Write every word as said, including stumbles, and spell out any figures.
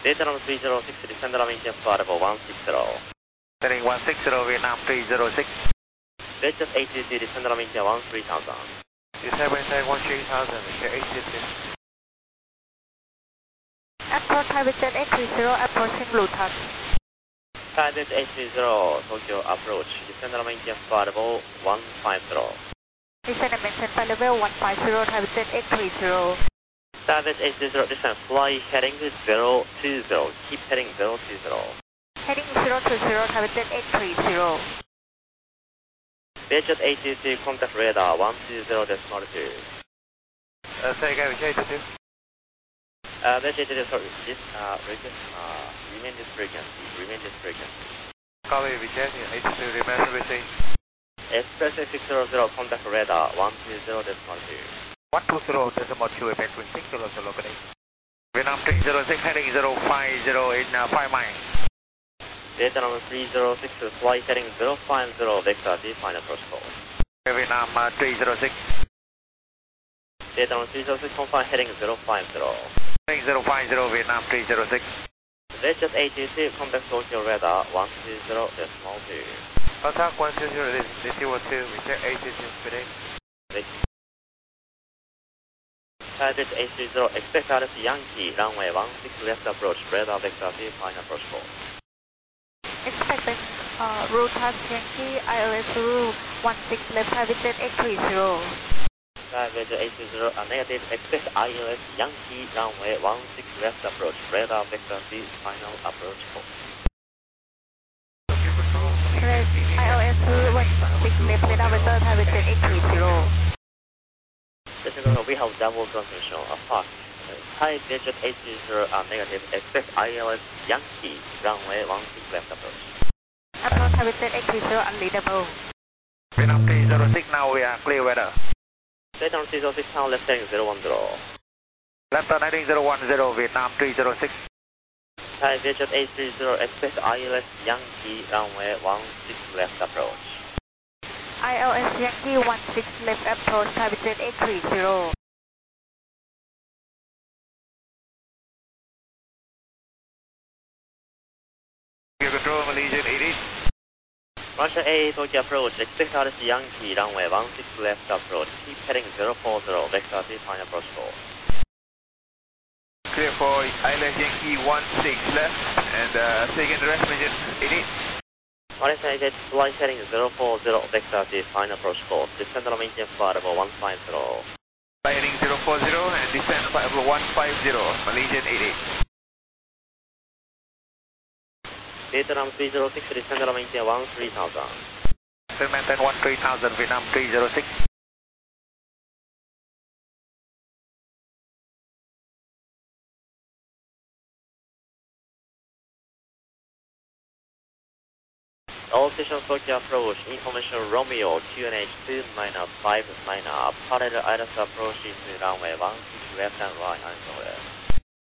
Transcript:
Vietnam three zero six, descend the maintain flight level one six zero. Heading one six zero, Vietnam three zero six. Vietjet A T C, descend the maintain one three thousand. Descend maintain one three thousand, Vietjet A T C. Approach Thai Vietjet eight three zero, approaching Luton. Thai Vietjet eight three zero, Tokyo approach, descend the maintain flight level one five zero. Descend and maintain flight level one five zero, Thai Vietjet eight three zero. Thai Vietjet eight three zero, descend, fly heading zero two zero, keep heading zero two zero. Heading zero two zero, Thai Vietjet eight three zero. Vietjet A T C, contact radar one two zero decimal two. Uh, say again, Vietjet A T C. Uh, Vietjet A T C, sorry, this, uh, reduce, uh, remain this frequency, remain this frequency. Copy, Vietjet A T C, remain frequency. Express six zero zero, contact radar one two zero decimal two. one two zero decimal two, event twin six zero zero, locally. Vietnam three zero six, heading zero five zero in uh, five miles. Vietnam three zero six, flight heading zero five zero, vector D, final approach call. Vietnam uh, three zero six. Vietnam three zero six, confirm heading zero five zero. Heading zero five zero, Vietnam three zero six. Vietjet A T C, contact Tokyo radar one two zero decimal two. Contact one two zero, decimal two, Vietjet A T C, today. Thai Vietjet A three zero, expect Alice Yankee, runway one six left approach, radar vector D, final approach call. Expected uh, route Yankee, I L S one six left, Thai Vietjet eight three zero. Thai Vietjet eight three zero, a negative, expect I L S Yankee, runway one six left approach, radar vector D, final approach call. I L S one six left, radar vector, Thai Vietjet eight three zero. We have double transmission, a fact. Thai Vietjet eight three zero, a negative, expect I L S Yankee, runway one six left approach. Approach Thai Vietjet eight three zero, unleadable. Vietnam three zero six, now we are clear weather. Vietnam three zero six, now left heading zero one zero. Left on heading zero one zero, Vietnam three zero six. Thai Vietjet eight three zero, expect I L S Yankee, runway one six left approach. I L S Yankee one six left approach, Thai Vietjet eight three zero. Your control, Malaysian eighty. Russia A, Tokyo approach, expect Alice Yankee, runway one six left approach, keep heading zero four zero, vector D, final approach call. Clear for I L S Yankee one six left, and uh, second rest, Malaysian eighty. Malaysia eighty-eight, flight heading zero four zero, vector D, final approach call. Descend on maintain flight level one five zero. Flight heading zero four zero and descend flight level one five zero, Malaysian eighty-eight. Vietnam three zero six, descend on maintain one three thousand. Descend maintain one three thousand, Vietnam three zero six. All stations Tokyo approach, information Romeo, Q N H two minus five minus, parallel Iris approach to runway one six left and right, and so